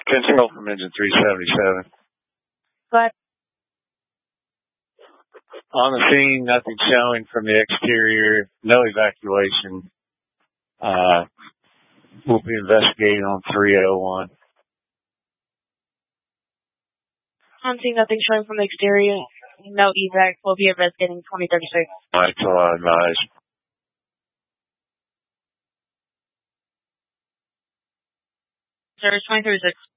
Control from engine 377. But On the scene, nothing showing from the exterior, no evacuation. We'll be investigating on 301. I'm seeing nothing showing from the exterior. No evac. We'll be investigating 2036. That's all I advise. Service 2036.